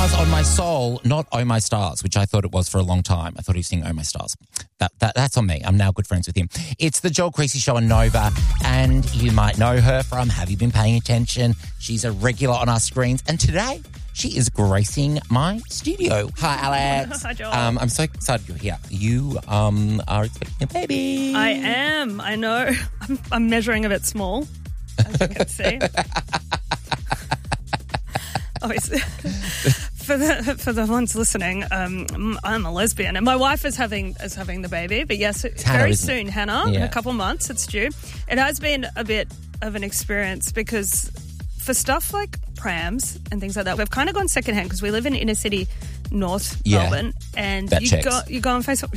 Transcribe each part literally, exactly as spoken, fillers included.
Stars on My Soul, not Oh My Stars, which I thought it was for a long time. I thought he was singing Oh My Stars. That, that That's on me. I'm now good friends with him. It's the Joel Creasy Show on Nova, and you might know her from Have You Been Paying Attention? She's a regular on our screens, and today she is gracing my studio. Hi, Alex. Hi, Joel. Um, I'm so excited you're here. You um, are expecting a baby. I am. I know. I'm, I'm measuring a bit small, as you can see. Obviously, for the for the ones listening, um, I'm a lesbian, and my wife is having is having the baby. But yes, Hannah, very isn't soon, it? Hannah. Yeah. In a couple of months, it's due. It has been a bit of an experience because for stuff like prams and things like that, we've kind of gone secondhand because we live in inner city North Yeah. Melbourne, and That you checks. go you go on Facebook.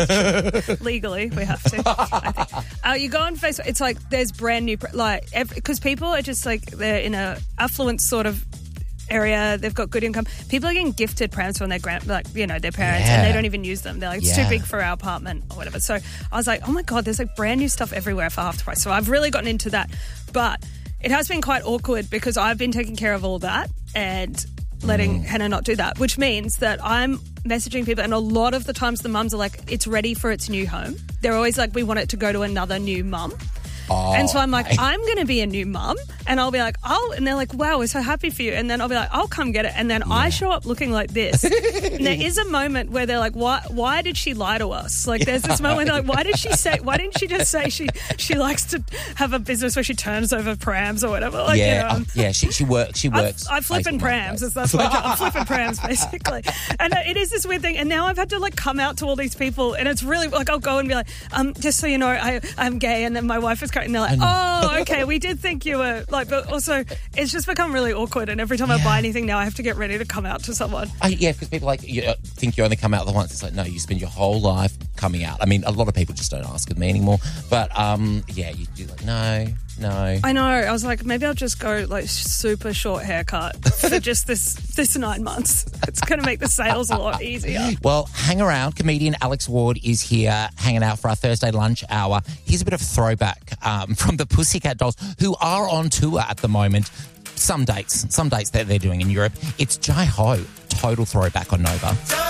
Yes, legally we have to. I think. Uh, you go on Facebook. It's like there's brand new pr- like because people are just like they're in a affluent sort of area, they've got good income. People are getting gifted prams from their grand, like you know, their parents, Yeah. and they don't even use them. They're like, it's Yeah. too big for our apartment or whatever. So I was like, oh my god, there's like brand new stuff everywhere for half the price. So I've really gotten into that, but it has been quite awkward because I've been taking care of all that and letting Mm. Hannah not do that, which means that I'm messaging people, and a lot of the times the mums are like, it's ready for its new home. They're always like, we want it to go to another new mum. Oh, And so I'm like, okay. I'm going to be a new mum. And I'll be like, oh, and they're like, wow, we're so happy for you. And then I'll be like, I'll come get it. And then I show up looking like this. And there is a moment where they're like, why Why did she lie to us? Like, there's this moment where they're like, why did she say, why didn't she just say she she likes to have a business where she turns over prams or whatever? Like, yeah, you know, um, yeah. She she works. She works. I flip in Facebook prams. Marketplace. That's my job. I'm flipping prams, basically. And it is this weird thing. And now I've had to, like, come out to all these people. And it's really, like, I'll go and be like, um, just so you know, I, I'm gay. And then my wife is coming. And they're like, oh, okay, we did think you were, like, but also it's just become really awkward. And every time I buy anything now, I have to get ready to come out to someone. Oh, yeah, because people like you uh, think you only come out the once. It's like, no, you spend your whole life coming out. I mean, a lot of people just don't ask with me anymore. But, um, yeah, you, you're like, no, no. I know. I was like, maybe I'll just go, like, super short haircut for just this, this nine months. It's going to make the sales a lot easier. Well, hang around. Comedian Alex Ward is here hanging out for our Thursday lunch hour. Here's a bit of throwback um, from the Pussycat Dolls, who are on tour at the moment. Some dates, some dates that they're doing in Europe. It's Jai Ho, total throwback on Nova.